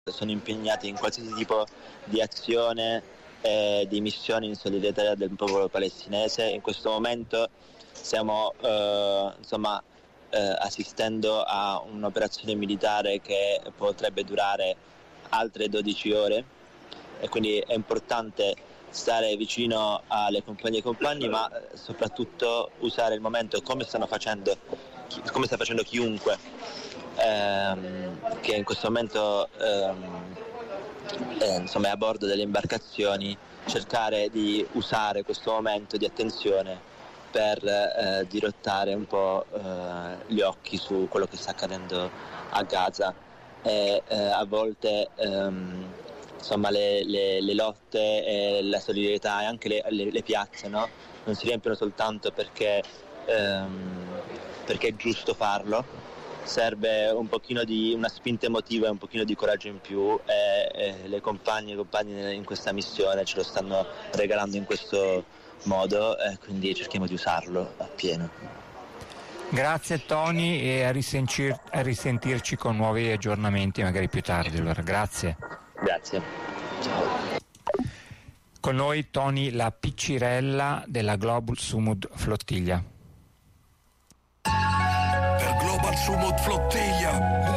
sono impegnati in qualsiasi tipo di azione e di missione in solidarietà del popolo palestinese. In questo momento stiamo assistendo a un'operazione militare che potrebbe durare altre 12 ore e quindi è importante stare vicino alle compagne e compagni, ma soprattutto usare il momento come sta facendo chiunque che in questo momento è a bordo delle imbarcazioni, cercare di usare questo momento di attenzione per dirottare un po' gli occhi su quello che sta accadendo a Gaza e a volte le lotte e la solidarietà e anche le piazze, no? Non si riempiono soltanto perché è giusto farlo, serve un pochino di una spinta emotiva e un pochino di coraggio in più e le compagne e compagni in questa missione ce lo stanno regalando in questo modo e quindi cerchiamo di usarlo appieno. Grazie Tony e a risentirci con nuovi aggiornamenti magari più tardi. Allora, grazie. Grazie. Ciao. Con noi Tony La Piccirella della Global Sumud Flottiglia. Per Global Sumud Flottiglia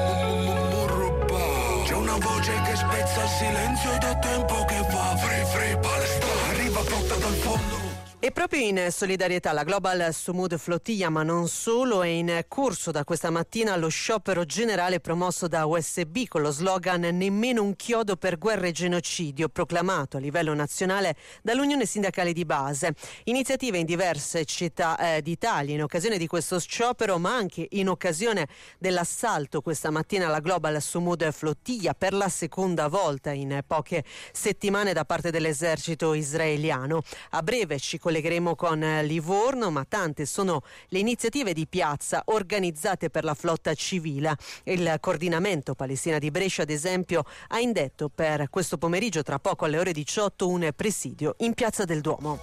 c'è una voce che spezza il silenzio e da tempo che va free Palestina, arriva flotta dal fondo. E proprio in solidarietà alla Global Sumud Flottiglia, ma non solo, è in corso da questa mattina lo sciopero generale promosso da USB con lo slogan "Nemmeno un chiodo per guerra e genocidio", proclamato a livello nazionale dall'Unione Sindacale di Base. Iniziative in diverse città d'Italia in occasione di questo sciopero, ma anche in occasione dell'assalto questa mattina alla Global Sumud Flottiglia per la seconda volta in poche settimane da parte dell'esercito israeliano. A breve ci collegheremo con Livorno, ma tante sono le iniziative di piazza organizzate per la flotta civile. Il coordinamento Palestina di Brescia, ad esempio, ha indetto per questo pomeriggio, tra poco alle ore 18, un presidio in Piazza del Duomo.